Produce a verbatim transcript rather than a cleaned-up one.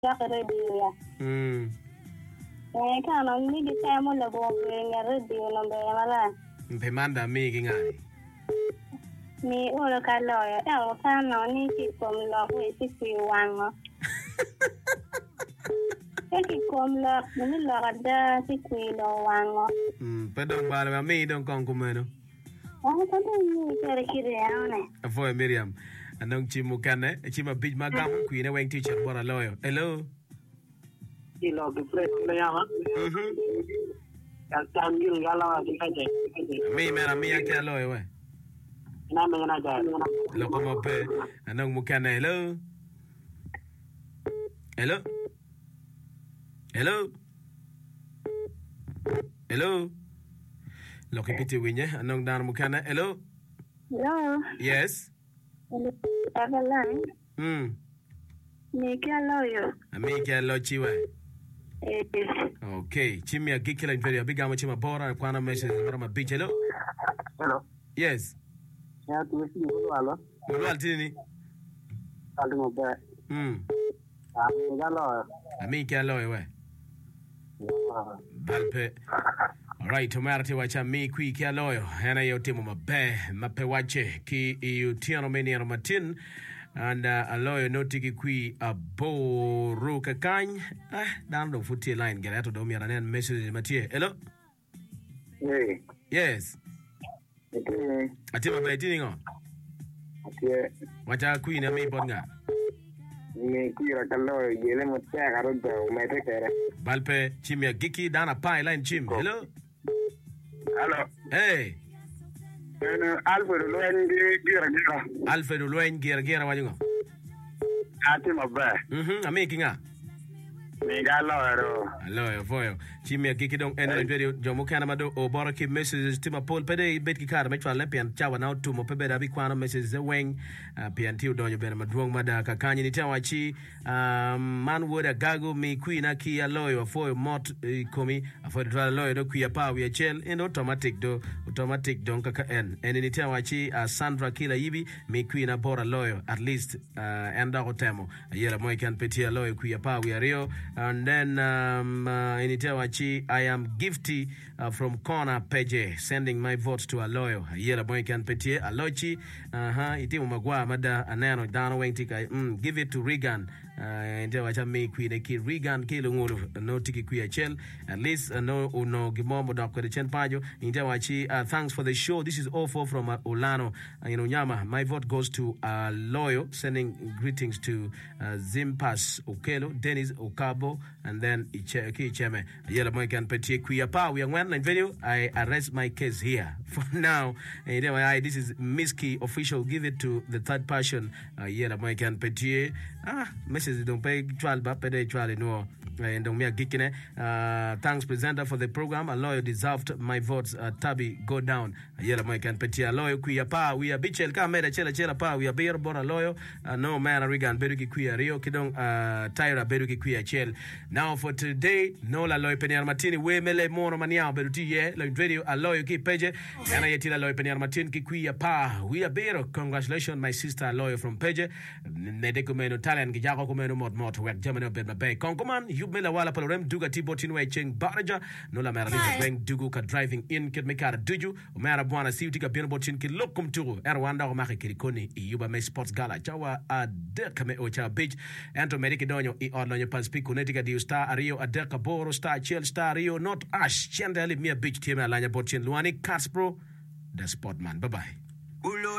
radio. Mm. Eh, kana nigi temo la bombe nga radio no be mala. Mpemanda mi kingai. Ni ora kaloya, e o kana ni ki kom lo we ti fi wango. E ki kom lo ni lo ada ti fi lo wango. Mm, pedong bala mi don kon kumeno. Oh, ta ni kere kire ane. Afo Miriam. Anong chimukane, chima big magam queen a wing teacher for a lawyer. Hello. Hello, the press llama. Mhm. Están bien galadas de calle. Mi mera mia ke lawyer we. Na me na ja. Lo como pe. Anong mukane. Hello. Hello. Hello. Hello. Lo que piti winye. Anong dan mukane. Hello. Hello. Yes. Evelyn. Hmm. Ni kaloyo. Ami ke lo chiwe. Eh. Okay. Chimia gikila video big ama chima bora kwana message mara ma beach. Hello. Hello. Yes. Ya tu si ko alo. Mulu altini. Aldo mo ba. Hmm. Ah, galo. Ami ke lo we. Balpe. Right, umarati wacha mi kui kia loyo. Hena yote mo mabe, mape wache. Ki iu tiano meni ano matin. And uh, aloyo notiki kui aboru kakany. Ah, down do futi line. Gera yato domi aranen message matie. Hello? Hey. Yes. Okay. Ati mabe tini ngo? Ati Wacha kui na mi bonga. me kira kallo yele mo ta garo da me te kere. Balpe, chimia giki dana pai line chim. Hello? Hello. Hey. Bueno, Alfredo lo en gira gira. Alfredo Luen gira gira wajungo. Ati mo ba. Mhm, ami kinga. Me galo ero. Hello, voyo. Chimia giki dong ene video jomo kana mado o bora ki messages tima pol pede bet ki kar metwa lepian chawa na tu mo pebe da bi kwana messages weng pian tiu donyo bena madwong mada kakanyi ni tawa chi um man woda gago mi queen aki aloyo for mot komi for the aloyo do kuya pa we chel in automatic do automatic don kaka en en ni tawa chi Sandra Kila Yibi mi queen bora loyo at least uh enda hotemo yela mo kan peti aloyo kuya pa we rio and then um uh, in Itawachi, I am gifty uh, from corner Peje, sending my votes to Aloyo. Yela boy can petie Alochi. Uh huh. Itimu magwa mada anano dano wentika. Mm, give it to Regan. Uh, Itawacha me queen eki Regan kilo ngulu no tiki kuya chel. At least uh, no uno gimomo da kwa chen pajo. Itawachi. Uh, thanks for the show. This is Ofo from uh, Olano. Uh, you know Nyama. My vote goes to Aloyo, sending greetings to uh, Zimpas Okelo, Dennis Okabo, and then Iche Icheme. Yellow boy can peti kuya pa we ngwan in video. I arrest my case here for now. And then I this is Miski official. Give it to the third person. Uh, yellow boy can peti ah message don't pay twelve ba pede twelve no. And don't me geekine. Uh, thanks presenter for the program. A lawyer deserved my votes. Uh, Tabi go down. Yellow boy can peti a lawyer kuya pa we are bichel ka meda chela chela pa we are beer bora lawyer. Uh, no man Regan beruki kuya rio kidong uh, Tyra beruki kuya chel. Now for today no la lawyer Peniar Martini we mele mono mania beruti ye la video a lawyer ki peje and I yetila lawyer Peniar Martin ki kuya pa we are beer. Congratulations my sister lawyer from peje nedeko meno talent ki jako kumeno mod mod work Germany bed my bay konkoman you mela wala palorem duga tibotin we cheng baraja no la mera beng dugu ka driving in kit me kara duju o mera bwana siuti ka bien botin ki lokum turu erwanda o maki kirikoni yuba me sports gala chawa adeka me ocha beach ento mediki donyo I odlonyo panspi kunetika di star ario adeka boro star chill star rio not ash chende ali mia beach team alanya botin luani Carlsbro the sportman bye bye.